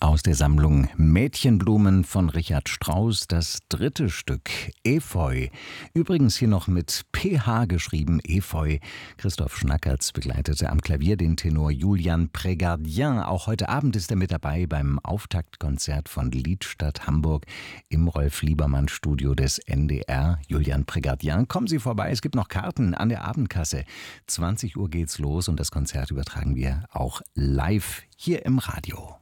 aus der Sammlung Mädchenblumen von Richard Strauss, das dritte Stück, Efeu. Übrigens hier noch mit PH geschrieben, Efeu. Christoph Schnackertz begleitete am Klavier den Tenor Julian Prégardien. Auch heute Abend ist er mit dabei beim Auftaktkonzert von Liedstadt Hamburg im Rolf-Liebermann-Studio des NDR. Julian Prégardien, kommen Sie vorbei, es gibt noch Karten an der Abendkasse. 20 Uhr geht's los und das Konzert übertragen wir auch live hier im Radio.